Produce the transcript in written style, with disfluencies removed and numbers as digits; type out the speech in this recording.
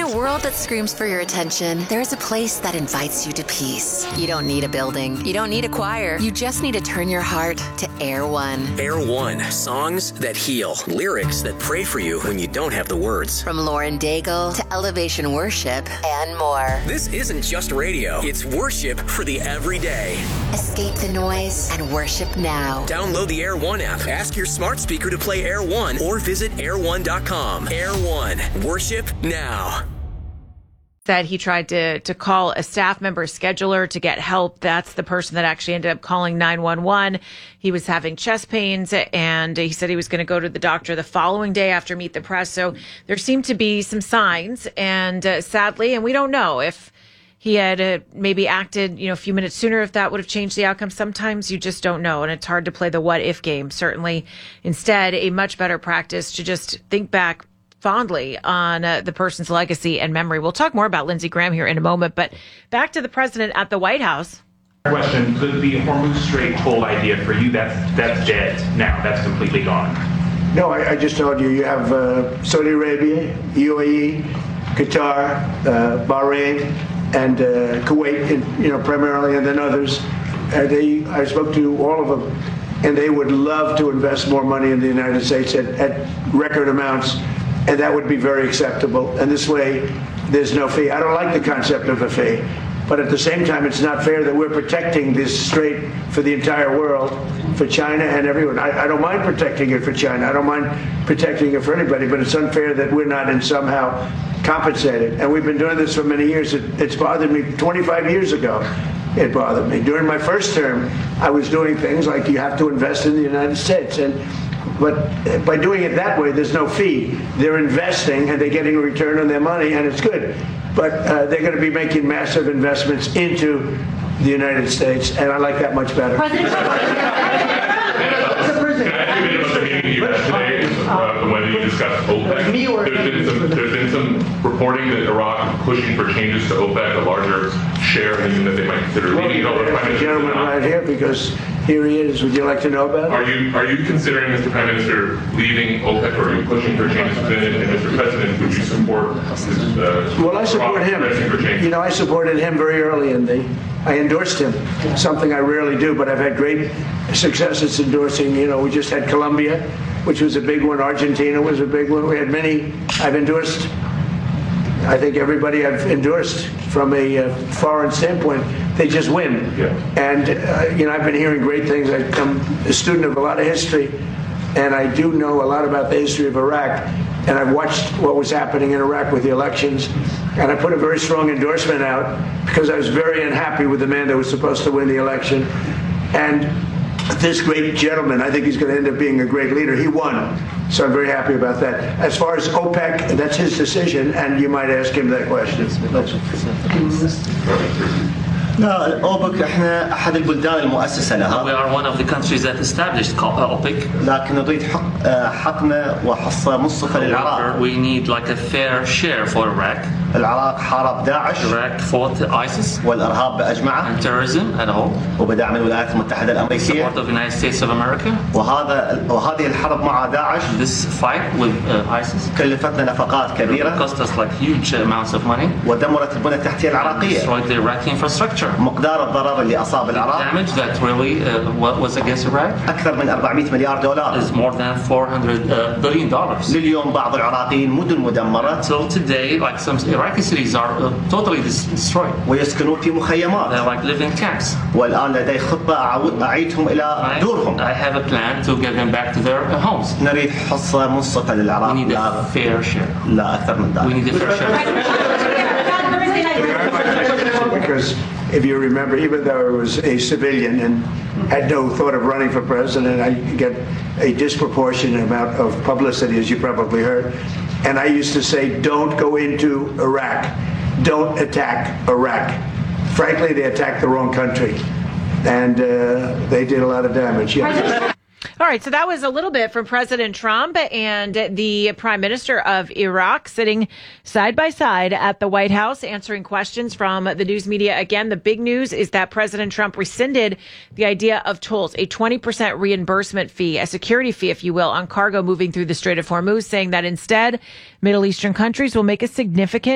a world that screams for your attention, there's a place that invites you to peace. You don't need a building. You don't need a choir. You just need to turn your heart to Air One. Air One. Songs that heal. Lyrics that pray for you when you don't have the words. From Lauren Daigle to Elevation Worship and more. This isn't just radio. It's worship for the everyday. Escape the noise and worship now. Download the Air One app. Ask your smart speaker to play Air One or visit air1.com. Air One. Worship now. Said he tried to call a staff member scheduler to get help. That's the person that actually ended up calling 911. He was having chest pains, and he said he was going to go to the doctor the following day after Meet the Press. So there seemed to be some signs, and sadly, and we don't know if he had maybe acted, a few minutes sooner, if that would have changed the outcome. Sometimes you just don't know, and it's hard to play the what-if game. Certainly, instead, a much better practice to just think back fondly on the person's legacy and memory. We'll talk more about Lindsey Graham here in a moment, but back to the president at the White House. Question, the Hormuz Strait toll idea for you, that's dead now. That's completely gone. No, I just told you have Saudi Arabia, UAE, Qatar, Bahrain, and Kuwait, primarily, and then others. I spoke to all of them, and they would love to invest more money in the United States at record amounts, and that would be very acceptable. And this way, there's no fee. I don't like the concept of a fee, but at the same time, it's not fair that we're protecting this strait for the entire world, for China and everyone. I don't mind protecting it for China. I don't mind protecting it for anybody, but it's unfair that we're not in somehow compensated. And we've been doing this for many years. It's bothered me 25 years ago. It bothered me. During my first term, I was doing things like you have to invest in the United States. But by doing it that way, there's no fee. They're investing and they're getting a return on their money, and it's good. But they're going to be making massive investments into the United States, and I like that much better. When you discussed OPEC, there's been some reporting that Iraq is pushing for changes to OPEC, a larger share, and that they might consider leaving. The gentleman right here, because here he is. Would you like to know about it? Are you considering, Mr. Prime Minister, leaving OPEC, or are you pushing for changes within it? And Mr. President, would you support this? Well, I support him. I supported him very early I endorsed him, something I rarely do, but I've had great successes endorsing. We just had Colombia, which was a big one. Argentina was a big one. We had many. I've endorsed. I think everybody I've endorsed from a foreign standpoint, they just win. Yeah. And, I've been hearing great things. I'm a student of a lot of history, and I do know a lot about the history of Iraq. And I've watched what was happening in Iraq with the elections. And I put a very strong endorsement out because I was very unhappy with the man that was supposed to win the election. And this great gentleman, I think he's going to end up being a great leader. He won. So I'm very happy about that. As far as OPEC, that's his decision, and you might ask him that question. لا أوبك إحنا أحد البلدان المؤسسة لها. We are one of the countries that established OPEC. لكن نريد حقنا وحصة منصفة للعراق. We need like a fair share for Iraq. العراق حارب داعش. Iraq fought ISIS. والإرهاب بأجمعه. And terrorism at all. وبدعم الولايات المتحدة الأمريكية. Support of the United States of America. وهذه الحرب مع داعش. This fight with ISIS. كلفتنا نفقات كبيرة. Cost us like huge amounts of money. ودمرت البنى التحتية العراقية. Destroyed the Iraqi infrastructure. مقدار الضرر اللي أصاب العراق. Damage that really was against Iraq. أكثر من 400 مليار دولار. Is more than $400 billion. لليوم بعض العراقيين مدن مدمرة. Till today, like some Iraqi cities are totally destroyed. ويسكنون في مخيمات. They're like living camps. والآن لدي خطة أعيدهم إلى دورهم. I have a plan to get them back to their homes. نريد حصة منصفة للعراق. We need a fair share. لا أكثر من ذلك. We need a fair share. Because if you remember, even though I was a civilian and had no thought of running for president, I get a disproportionate amount of publicity, as you probably heard. And I used to say, don't go into Iraq. Don't attack Iraq. Frankly, they attacked the wrong country. And they did a lot of damage. Yeah. All right, so that was a little bit from President Trump and the Prime Minister of Iraq sitting side by side at the White House answering questions from the news media. Again, the big news is that President Trump rescinded the idea of tolls, a 20% reimbursement fee, a security fee, if you will, on cargo moving through the Strait of Hormuz, saying that instead, Middle Eastern countries will make a significant